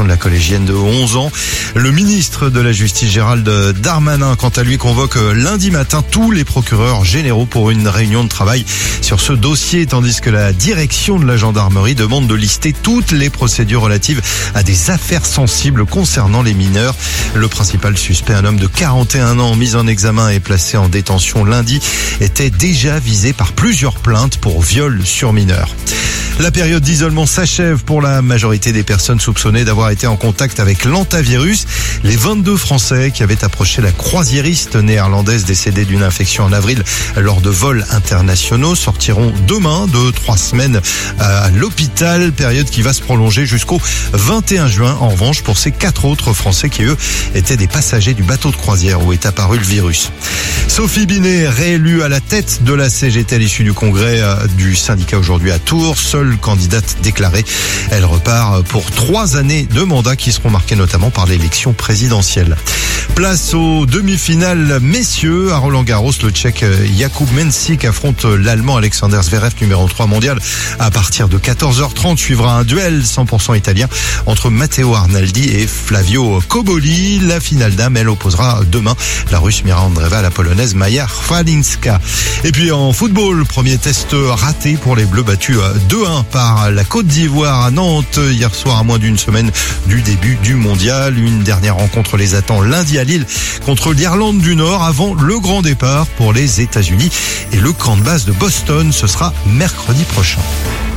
l'arrestation de la collégienne de 11 ans. Le ministre de la Justice, Gérald Darmanin, quant à lui, convoque lundi matin tous les procureurs généraux pour une réunion de travail sur ce dossier, tandis que la direction de la gendarmerie demande de lister toutes les procédures relatives à des affaires sensibles concernant les mineurs. Le principal suspect, un homme de 41 ans mis en examen et placé en détention lundi, était déjà visé par plusieurs plaintes pour viol sur mineur. La période d'isolement s'achève pour la majorité des personnes soupçonnées d'avoir été en contact avec l'hantavirus. Les 22 Français qui avaient approché la croisiériste néerlandaise décédée d'une infection en avril lors de vols internationaux sortiront demain de 3 semaines à l'hôpital, période qui va se prolonger jusqu'au 21 juin. En revanche, pour ces 4 autres Français qui, eux, étaient des passagers du bateau de croisière où est apparu le virus. Sophie Binet, réélue à la tête de la CGT à l'issue du congrès du syndicat aujourd'hui à Tours, seule candidate déclarée. Elle repart pour 3 années de mandat qui seront marquées notamment par l'élection présidentielle. Place aux demi-finales messieurs à Roland-Garros. Le Tchèque Jakub Mensik affronte l'Allemand Alexander Zverev, numéro 3 mondial. À partir de 14h30 suivra un duel 100% italien entre Matteo Arnaldi et Flavio Koboli. La finale dame, elle opposera demain la Russe Mira Andreeva à la Polonaise Maja Chwalinska. Et puis en football, premier test raté pour les Bleus battus 2-1 par la Côte d'Ivoire à Nantes hier soir à moins d'une semaine du début du mondial. Une dernière rencontre les attend lundi à Lille contre l'Irlande du Nord avant le grand départ pour les États-Unis. Et le camp de base de Boston, ce sera mercredi prochain.